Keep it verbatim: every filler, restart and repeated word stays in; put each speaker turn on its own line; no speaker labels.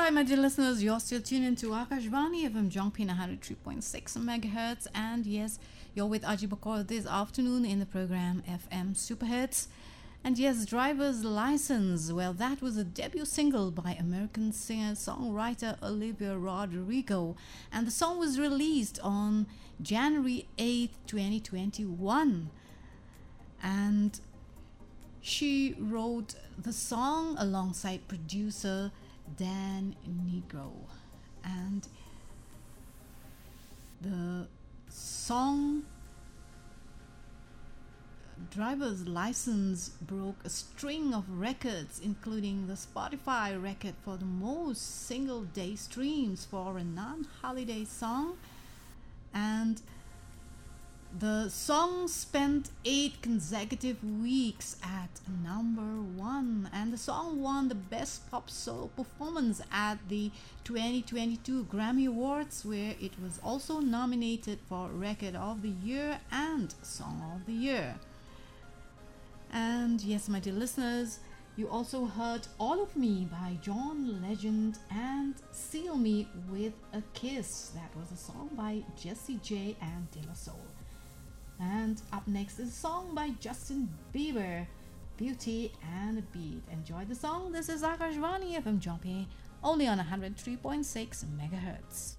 Hi, my dear listeners. You're still tuned into Akashvani F M Jongpin one hundred three point six megahertz. And yes, you're with Aji Bakor this afternoon in the program F M Super Hits. And yes, Driver's License. Well, that was a debut single by American singer-songwriter Olivia Rodrigo. And the song was released on January eighth, twenty twenty-one. And she wrote the song alongside producer Dan Negro, and the song Driver's License broke a string of records, including the Spotify record for the most single day streams for a non-holiday song. And the song spent eight consecutive weeks at number one, and the song won the Best Pop Solo Performance at the twenty twenty-two Grammy Awards, where it was also nominated for Record of the Year and Song of the Year. And yes, my dear listeners, you also heard All of Me by John Legend and Seal Me with a Kiss. That was a song by Jessie J and De La Soul. And up next is a song by Justin Bieber, Beauty and a Beat. Enjoy the song. This is Akashvani F M Jongpin, only on one hundred three point six megahertz.